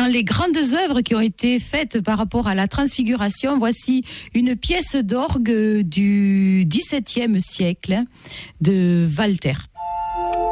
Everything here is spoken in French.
les grandes œuvres qui ont été faites par rapport à la transfiguration, voici une pièce d'orgue du XVIIe siècle de Walther.